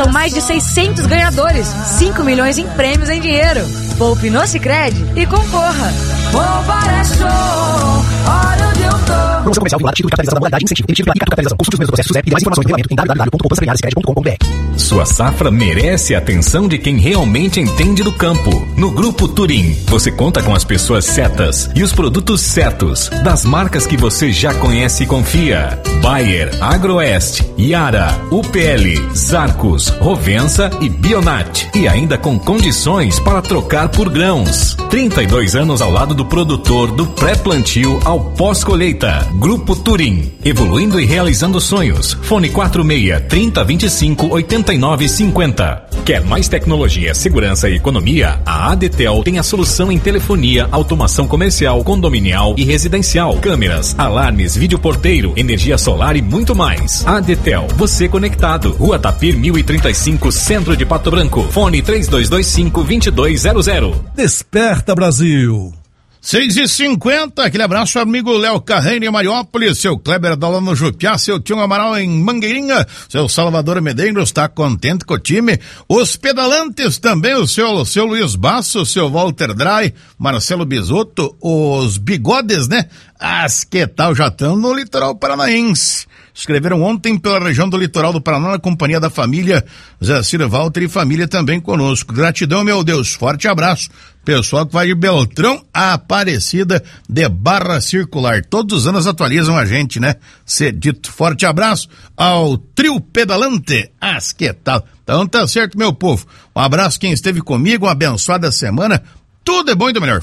São mais de 600 ganhadores, 5 milhões em prêmios em dinheiro. Poupe no Sicredi e concorra. Poupar é show, olha onde eu tô. Promoção comercial vinculada, título de capitalização da modalidade incentivo. Emitido pela Capitalização. Consulte os primeiros processos e mais informações no regulamento em www.poupançasicredi.com.br. Sua safra merece a atenção de quem realmente entende do campo. No Grupo Turim, você conta com as pessoas certas e os produtos certos, das marcas que você já conhece e confia. Bayer, Agroeste, Yara, UPL, Zarcos, Rovensa e Bionat. E ainda com condições para trocar por grãos. 32 anos ao lado do produtor, do pré-plantio ao pós-colheita. Grupo Turim, evoluindo e realizando sonhos. Fone 46-3025-8950. Quer mais tecnologia, segurança e economia? A ADTEL tem a solução em telefonia, automação comercial, condominial e residencial, câmeras, alarmes, videoporteiro, energia solar e muito mais. ADTEL, você conectado. Rua Tapir 1035, Centro de Pato Branco. Fone 3225-2200. Desperta, Brasil. 6h50, aquele abraço, amigo Léo Carreira em Mariópolis, seu Kleber da no Jupiá, seu Tião Amaral em Mangueirinha, seu Salvador Medeiros está contente com o time, os pedalantes também, o seu Luiz Basso, seu Walter Dry, Marcelo Bisotto, os bigodes, né? Que tal, já estão no litoral paranaense. Escreveram ontem pela região do litoral do Paraná, na companhia da família Zacir Walter e família também conosco. Gratidão, meu Deus, forte abraço. Pessoal que vai de Beltrão a Aparecida de Barra Circular. Todos os anos atualizam a gente, né? Cedito. Forte abraço ao trio pedalante. Que tal? Então tá certo, meu povo. Um abraço quem esteve comigo, uma abençoada semana. Tudo é bom e do melhor.